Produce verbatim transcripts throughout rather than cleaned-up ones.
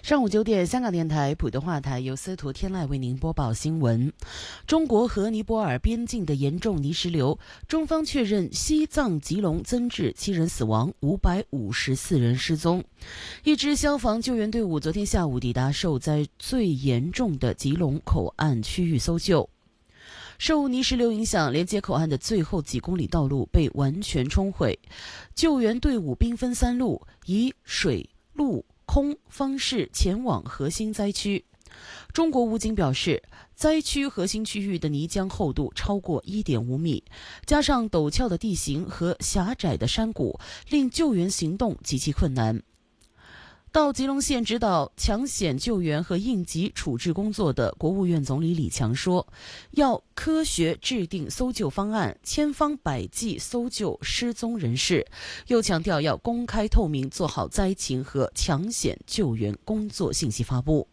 上午九点，香港电台普通话台由司徒天籁为您播报新闻。中国和尼泊尔边境的严重泥石流，中方确认西藏吉隆增至七人死亡，五百五十四人失踪。一支消防救援队伍昨天下午抵达受灾最严重的吉隆口岸区域搜救。受泥石流影响，连接口岸的最后几公里道路被完全冲毁，救援队伍兵分三路，以水、陆、空方式前往核心灾区。中国武警表示，灾区核心区域的泥浆厚度超过 一点五米，加上陡峭的地形和狭窄的山谷，令救援行动极其困难。到吉隆县指导抢险救援和应急处置工作的国务院总理李强说，要科学制定搜救方案，千方百计搜救失踪人士，又强调要公开透明做好灾情和抢险救援工作信息发布。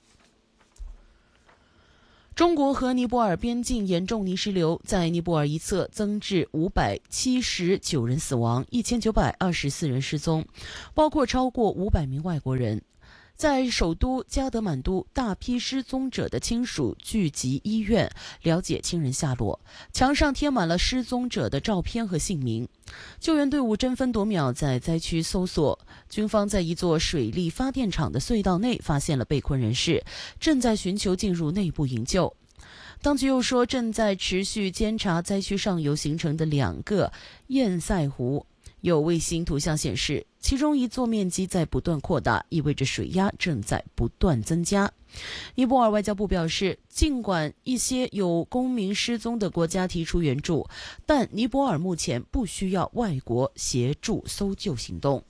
中国和尼泊尔边境严重泥石流，在尼泊尔一侧增至五百七十九人死亡，一千九百二十四人失踪，包括超过五百名外国人。在首都加德满都，大批失踪者的亲属聚集医院，了解亲人下落，墙上贴满了失踪者的照片和姓名。救援队伍争分夺秒在灾区搜索，军方在一座水力发电厂的隧道内发现了被困人士，正在寻求进入内部营救。当局又说，正在持续监察灾区上游形成的两个堰塞湖，有卫星图像显示，其中一座面积在不断扩大，意味着水压正在不断增加。尼泊尔外交部表示，尽管一些有公民失踪的国家提出援助，但尼泊尔目前不需要外国协助搜救行动。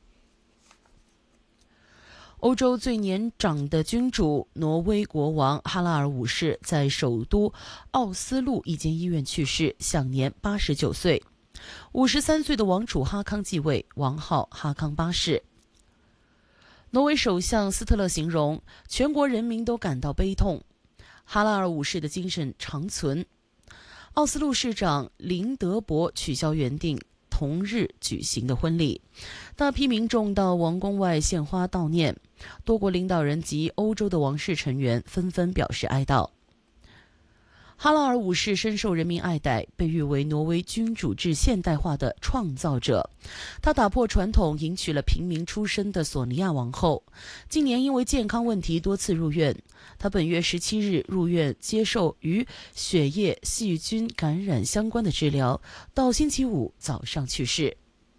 欧洲最年长的君主挪威国王哈拉尔五世在首都奥斯陆一间医院去世，享年八十九岁。五十三岁的王储哈康继位，王号哈康八世。挪威首相斯特勒形容，全国人民都感到悲痛，哈拉尔五世的精神长存。奥斯陆市长林德伯取消原定同日举行的婚礼，大批民众到王宫外献花悼念，多国领导人及欧洲的王室成员纷纷表示哀悼。哈拉尔五世深受人民爱戴，被誉为挪威君主制现代化的创造者。他打破传统，迎娶了平民出身的索尼娅王后。近年因为健康问题多次入院，他本月十七日入院接受与血液细菌感染相关的治疗，到星期五早上去世。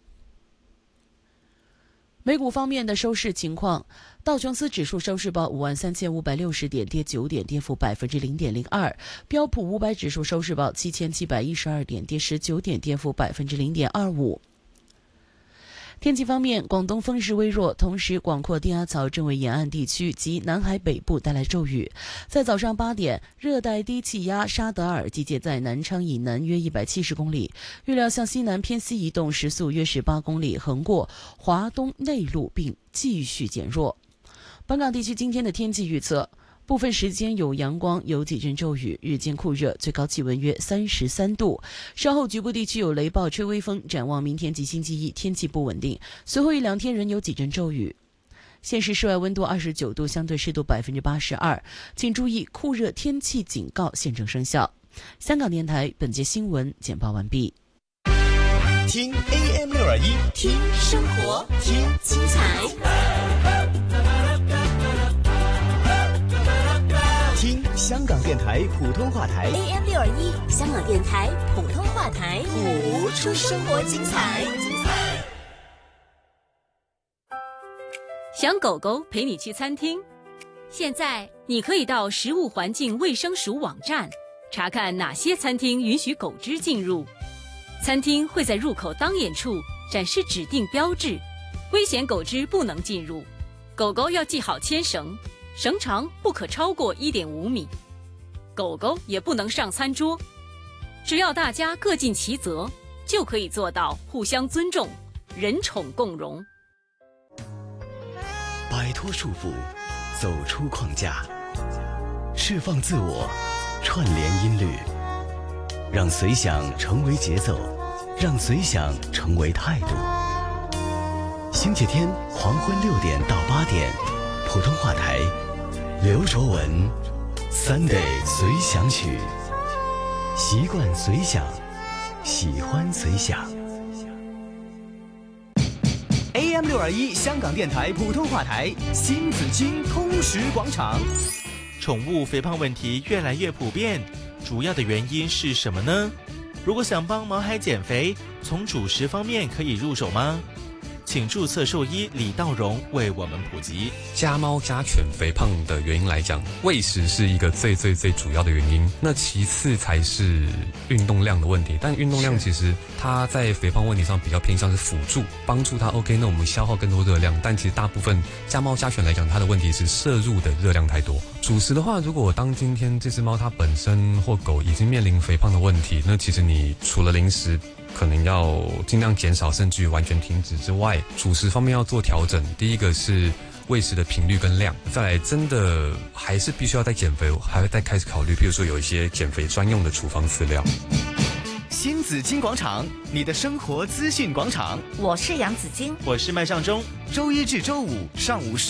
美股方面的收市情况，道琼斯指数收市报五万三千五百六十点，跌九点，跌幅百分之零点零二；标普五百指数收市报七千七百一十二点，跌十九点，跌幅百分之零点二五。天气方面，广东风势微弱，同时广阔低压槽正为沿岸地区及南海北部带来骤雨。在早上八点，热带低气压沙德尔集结在南昌以南约一百七十公里，预料向西南偏西移动，时速约十八公里，横过华东内陆并继续减弱。本港地区今天的天气预测，部分时间有阳光，有几阵骤雨，日间酷热，最高气温约三十三度。稍后局部地区有雷暴，吹微风。展望明天及星期一，天气不稳定，随后一两天仍有几阵骤雨。现时室外温度二十九度，相对湿度百分之八十二，请注意酷热天气警告现正生效。香港电台本节新闻简报完毕。 听 A M 六二一， 听生活，听精彩。 听香港电台普通话台 A M 六二一，香港电台普通话台， 谱出生活精彩。 想狗狗陪你去餐厅？现在你可以到食物环境卫生署网站查看哪些餐厅允许狗只进入。餐厅会在入口当眼处展示指定标志，危险狗只不能进入。狗狗要系好牵绳，绳长不可超过 一点五米。狗狗也不能上餐桌。只要大家各尽其责，就可以做到互相尊重，人宠共融。 摆脱束缚，走出框架，释放自我，串联音律，让随想成为节奏，让随想成为态度。星期天黄昏六点到八点， 普通话台，刘卓文 Sunday 随想曲，习惯随想，喜欢随想。 A M 六二一香港电台普通话台，新紫荆通识广场。 宠物肥胖问题越来越普遍，主要的原因是什么呢？如果想帮毛孩减肥，从主食方面可以入手吗？请注册兽医李道荣为我们普及。 家猫家犬肥胖的原因来讲，喂食是一个最最最主要的原因，那其次才是运动量的问题。但运动量其实它在肥胖问题上比较偏向是辅助，帮助它 OK， 那我们消耗更多热量。但其实大部分家猫家犬来讲，它的问题是摄入的热量太多。主食的话，如果当今天这只猫它本身或狗已经面临肥胖的问题，那其实你除了零食可能要尽量减少，甚至于完全停止之外，主食方面要做调整。第一个是喂食的频率跟量，再来真的还是必须要再减肥，还会再开始考虑，比如说有一些减肥专用的处方饲料。 新紫荆广场，你的生活资讯广场。 我是杨紫荆， 我是麦尚中， 周一至周五上午十